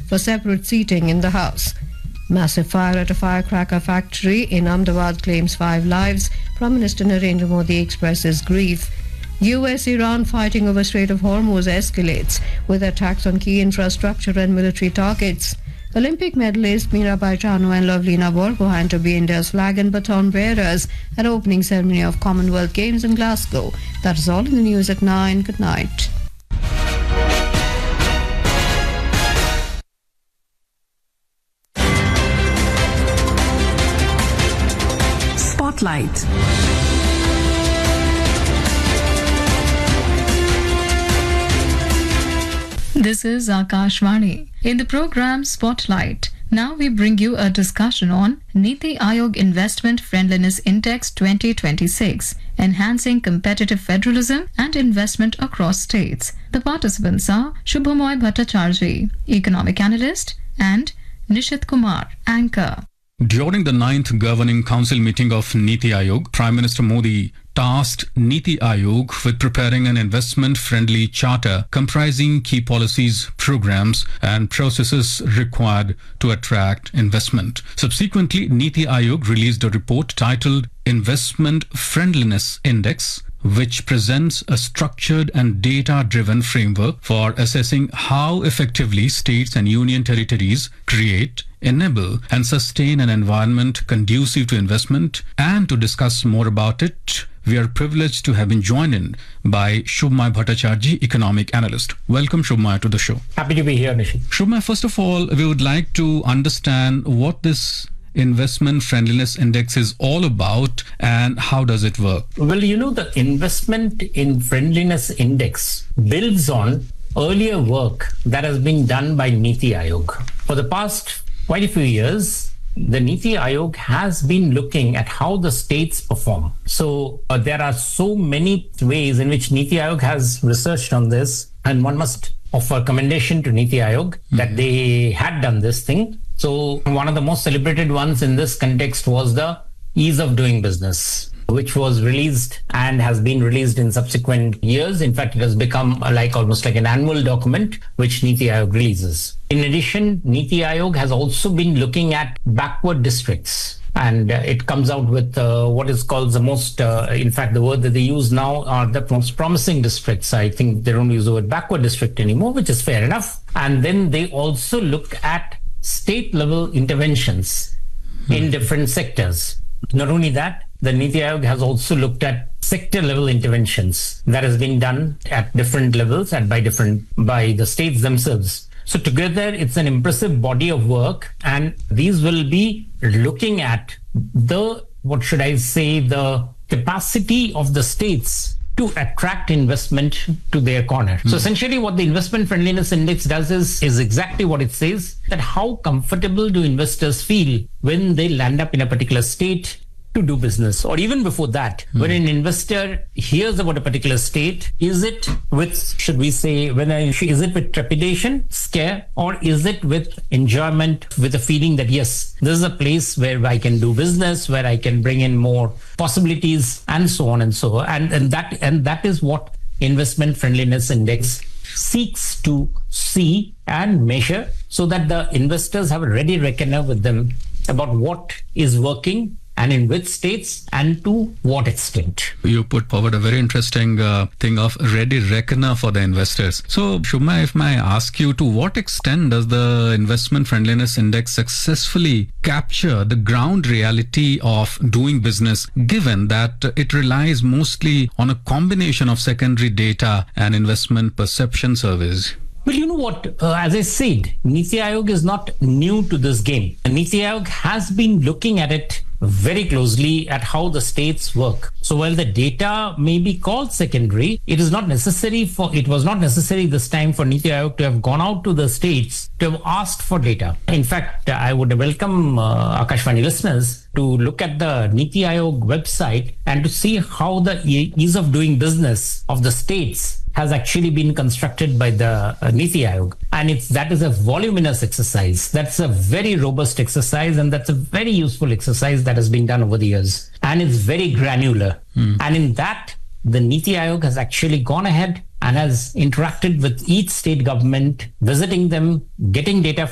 for separate seating in the House. Massive fire at a firecracker factory in Ahmedabad claims 5 lives. Prime Minister Narendra Modi expresses grief. US-Iran fighting over Strait of Hormuz escalates with attacks on key infrastructure and military targets. Olympic medalist Mirabai Chanu and Lovelina Borgohain to be India's flag and baton bearers at opening ceremony of Commonwealth Games in Glasgow. That's all in the news at 9. Good night. Spotlight. This is Akashvani. In the program Spotlight, now we bring you a discussion on Niti Aayog Investment Friendliness Index 2026, Enhancing Competitive Federalism and Investment Across States. The participants are Shubhamoy Bhattacharjee, Economic Analyst, and Nishit Kumar, Anchor. During the 9th Governing Council meeting of Niti Aayog, Prime Minister Modi tasked Niti Aayog with preparing an investment-friendly charter comprising key policies, programs and processes required to attract investment. Subsequently, Niti Aayog released a report titled Investment Friendliness Index, which presents a structured and data-driven framework for assessing how effectively states and union territories create, enable and sustain an environment conducive to investment. And to discuss more about it, we are privileged to have been joined in by Shubhamoy Bhattacharjee, Economic Analyst. Welcome, Shubhamoy, to the show. Happy to be here, Nishit. Shubhamoy, first of all, we would like to understand what this Investment Friendliness Index is all about and how does it work? Well, the Investment in Friendliness Index builds on earlier work that has been done by Niti Aayog. For the past quite a few years, the Niti Aayog has been looking at how the states perform. So there are so many ways in which Niti Aayog has researched on this, and one must offer commendation to Niti Aayog that they had done this thing. So one of the most celebrated ones in this context was the Ease of Doing Business, which was released and has been released in subsequent years. In fact, it has become almost like an annual document which Niti Aayog releases. In addition, Niti Aayog has also been looking at backward districts. And it comes out with what is called the most, in fact, the word that they use now are the most promising districts. I think they don't use the word backward district anymore, which is fair enough. And then they also look at state-level interventions in different sectors. Not only that, the Niti Aayog has also looked at sector-level interventions that has been done at different levels and by the states themselves. So together, it's an impressive body of work, and these will be looking at the capacity of the states to attract investment to their corner. So essentially what the Investment Friendliness Index does is exactly what it says, that how comfortable do investors feel when they land up in a particular state to do business, or even before that, when an investor hears about a particular state, is it with, is it with trepidation, scare, or is it with enjoyment, with a feeling that yes, this is a place where I can do business, where I can bring in more possibilities, and so on and so on. And that is what Investment Friendliness Index seeks to see and measure, so that the investors have a ready reckoner with them about what is working and in which states and to what extent. You put forward a very interesting thing of ready reckoner for the investors. So, Shubhamoy, if I ask you, to what extent does the Investment Friendliness Index successfully capture the ground reality of doing business, given that it relies mostly on a combination of secondary data and investment perception surveys? Well, you know what? As I said, Niti Aayog is not new to this game. Niti Aayog has been looking at it very closely at how the states work. So while the data may be called secondary, it was not necessary this time for Niti Aayog to have gone out to the states to have asked for data. In fact, I would welcome Akashvani listeners to look at the Niti Aayog website and to see how the ease of doing business of the states has actually been constructed by the Niti Aayog. And that is a voluminous exercise. That's a very robust exercise, and that's a very useful exercise that has been done over the years. And it's very granular. And in that, the Niti Aayog has actually gone ahead and has interacted with each state government, visiting them, getting data